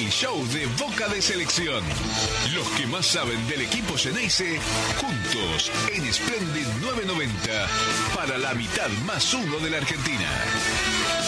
El show de Boca de Selección. Los que más saben del equipo Xeneize, juntos en Splendid 990 para la mitad más uno de la Argentina.